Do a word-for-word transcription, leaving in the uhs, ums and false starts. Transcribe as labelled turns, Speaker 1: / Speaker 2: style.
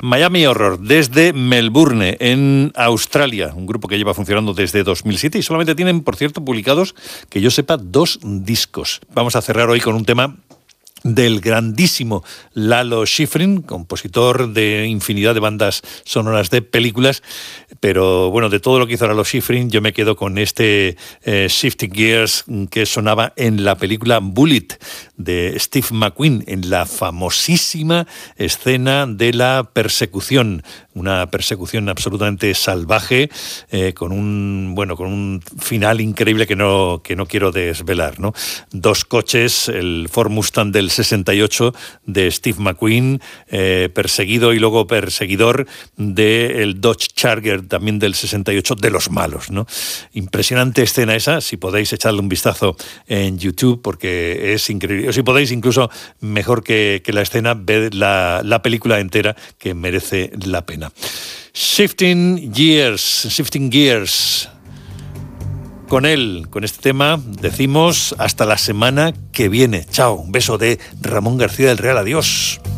Speaker 1: Miami Horror, desde Melbourne, en Australia, un grupo que lleva funcionando desde dos mil siete y solamente tienen, por cierto, publicados, que yo sepa, dos discos. Vamos a cerrar hoy con un tema del grandísimo Lalo Schifrin, compositor de infinidad de bandas sonoras de películas, pero bueno, de todo lo que hizo Lalo Schifrin, yo me quedo con este eh, Shifting Gears que sonaba en la película Bullitt de Steve McQueen, en la famosísima escena de la persecución, una persecución absolutamente salvaje, eh, con un bueno, con un final increíble que no que no quiero desvelar, ¿no? Dos coches, el Ford Mustang del sesenta y ocho de Steve McQueen, eh, perseguido y luego perseguidor del Dodge Charger también del sesenta y ocho, de los malos, ¿no? Impresionante escena esa, si podéis echarle un vistazo en YouTube, porque es increíble. O si podéis, incluso mejor que, que la escena, ved la, la película entera, que merece la pena. Shifting Gears, Shifting Gears. Con él, con este tema, decimos hasta la semana que viene. Chao, un beso de Ramón García del Real. Adiós.